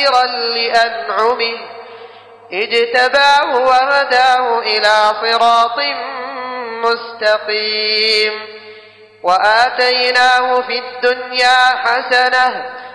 شاكرا لأنعمه اجتباه وهداه إلى صراط مستقيم وآتيناه في الدنيا حسنة